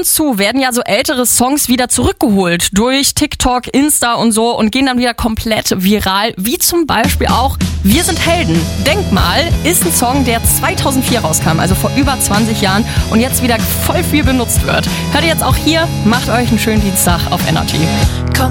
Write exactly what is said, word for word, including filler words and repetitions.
und zu werden ja so ältere Songs wieder zurückgeholt durch TikTok, Insta und so und gehen dann wieder komplett viral, wie zum Beispiel auch Wir sind Helden. Denkmal ist ein Song, der zweitausendvier rauskam, also vor über zwanzig Jahren und jetzt wieder voll viel benutzt wird. Hört ihr jetzt auch hier, macht euch einen schönen Dienstag auf Energy. Komm